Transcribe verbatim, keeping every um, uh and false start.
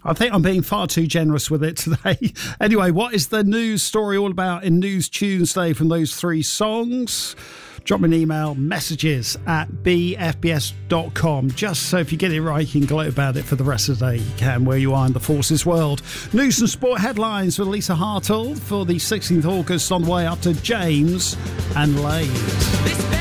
I think I'm being far too generous with it today. Anyway, what is the news story all about in News Tuesday from those three songs? Drop me an email, messages at b f b s dot com. Just so if you get it right, you can gloat about it for the rest of the day. You can, where you are in the forces world. News and sport headlines with Lisa Hartle for the sixteenth of August on the way up to James and Lade.